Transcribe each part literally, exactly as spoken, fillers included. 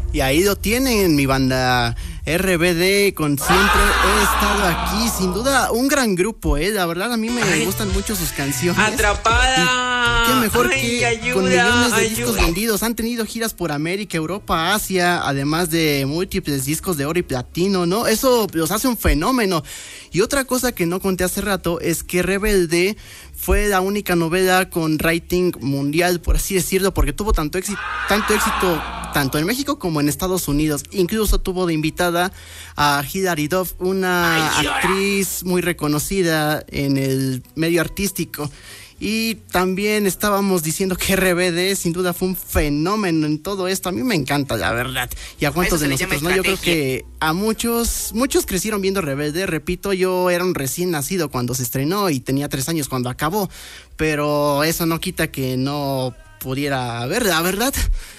Y ahí lo tienen, mi banda R B D con Siempre He Estado Aquí. Sin duda, un gran grupo, ¿eh? La verdad, a mí me Ay, gustan mucho sus canciones. ¡Atrapada! Y qué mejor Ay, que ayuda, con millones de ayuda. discos vendidos. Han tenido giras por América, Europa, Asia, además de múltiples discos de oro y platino, ¿no? Eso los hace un fenómeno. Y otra cosa que no conté hace rato es que Rebelde fue la única novela con rating mundial, por así decirlo, porque tuvo tanto éxito, tanto éxito tanto en México como en Estados Unidos. Incluso tuvo de invitada a Hilary Duff, una actriz muy reconocida en el medio artístico. Y también estábamos diciendo que R B D sin duda fue un fenómeno en todo esto. A mí me encanta, la verdad. Y a cuántos de nosotros, ¿no? Yo creo que a muchos, muchos crecieron viendo Rebelde. Repito, yo era un recién nacido cuando se estrenó y tenía tres años cuando acabó. Pero eso no quita que no pudiera verla, la verdad.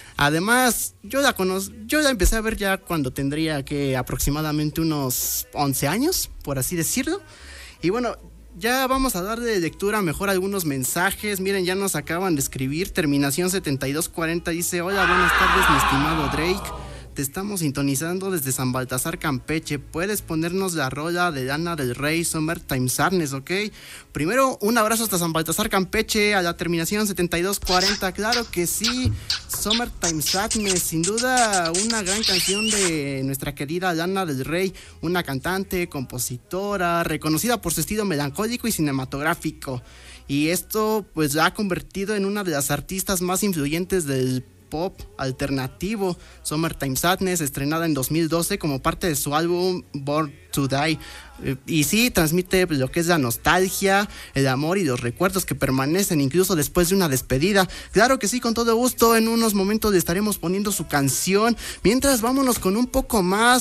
Además, yo la conozco, yo la empecé a ver ya cuando tendría que aproximadamente unos once años, por así decirlo. Y bueno, ya vamos a dar de lectura mejor algunos mensajes. Miren, ya nos acaban de escribir. Terminación setenta y dos cuarenta dice: hola, buenas tardes, mi estimado Drake. Te estamos sintonizando desde San Baltasar, Campeche. ¿Puedes ponernos la rola de Lana del Rey, Summertime Sadness, ok? Primero, un abrazo hasta San Baltasar, Campeche, a la terminación setenta y dos cuarenta. Claro que sí, Summertime Sadness, sin duda una gran canción de nuestra querida Lana del Rey, una cantante, compositora, reconocida por su estilo melancólico y cinematográfico. Y esto pues la ha convertido en una de las artistas más influyentes del pop alternativo. Summertime Sadness, estrenada en dos mil doce como parte de su álbum Born to Die. Eh, y sí, transmite lo que es la nostalgia, el amor y los recuerdos que permanecen incluso después de una despedida. Claro que sí, con todo gusto, en unos momentos le estaremos poniendo su canción. Mientras, vámonos con un poco más